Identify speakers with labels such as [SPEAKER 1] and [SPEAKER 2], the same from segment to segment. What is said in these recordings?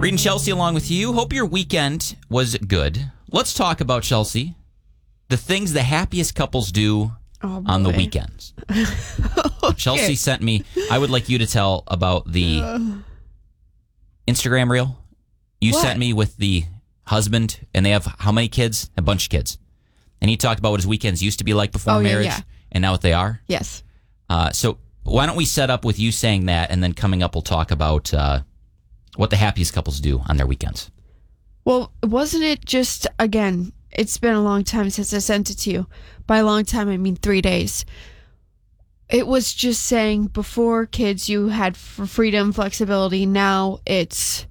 [SPEAKER 1] Reading Chelsea along with you. Hope your weekend was good. Let's talk about, Chelsea, the things the happiest couples do on the weekends. Okay. Chelsea sent me, I would like you to tell about the Instagram reel you sent me with the husband, and they have how many kids? A bunch of kids. And he talked about what his weekends used to be like before marriage and now what they are.
[SPEAKER 2] Yes.
[SPEAKER 1] So why don't we set up with you saying that, and then coming up we'll talk about what the happiest couples do on their weekends.
[SPEAKER 2] Well, wasn't it just, again, it's been a long time since I sent it to you. By a long time, I mean 3 days. It was just saying before kids, you had freedom, flexibility. Now it's,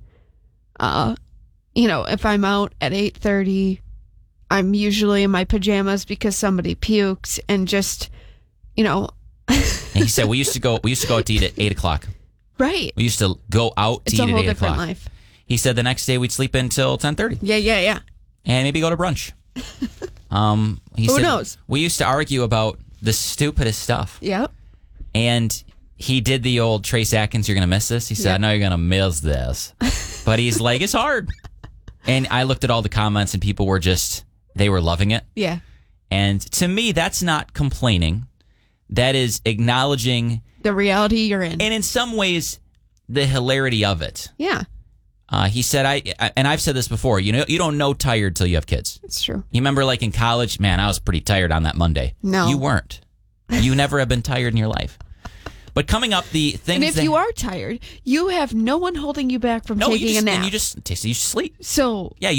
[SPEAKER 2] if I'm out at 8:30, I'm usually in my pajamas because somebody puked, and just,
[SPEAKER 1] And he said we used to go out to eat at 8 o'clock.
[SPEAKER 2] Right.
[SPEAKER 1] We used to go out to eat at 8 o'clock. It's a whole different life. He said the next day we'd sleep until 10:30.
[SPEAKER 2] Yeah.
[SPEAKER 1] And maybe go to brunch. Who
[SPEAKER 2] knows?
[SPEAKER 1] We used to argue about the stupidest stuff.
[SPEAKER 2] Yep.
[SPEAKER 1] And he did the old Trace Atkins, you're going to miss this. He said, I know you're going to miss this. But he's like, it's hard. And I looked at all the comments, and people were they were loving it.
[SPEAKER 2] Yeah.
[SPEAKER 1] And to me, that's not complaining. That is acknowledging
[SPEAKER 2] the reality you're in.
[SPEAKER 1] And in some ways, the hilarity of it.
[SPEAKER 2] Yeah.
[SPEAKER 1] He said, and I've said this before, you don't know tired till you have kids.
[SPEAKER 2] It's true.
[SPEAKER 1] You remember, like in college, man, I was pretty tired on that Monday.
[SPEAKER 2] No.
[SPEAKER 1] You weren't. You never have been tired in your life. But coming up, the things.
[SPEAKER 2] And if you are tired, you have no one holding you back from taking a nap.
[SPEAKER 1] And you sleep.
[SPEAKER 2] So
[SPEAKER 1] yeah,